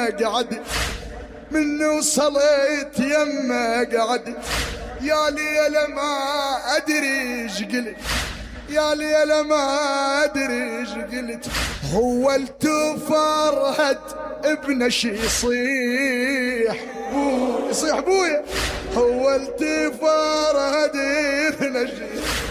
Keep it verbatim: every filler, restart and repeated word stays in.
قعد من وصلت يمه قعد يا ليلة ما أدري ايش قلت يا ليلة ما أدري ايش قلت هو التفرهد ابن شي يصيح بو يصيح بويا هو التفرهد ابن شي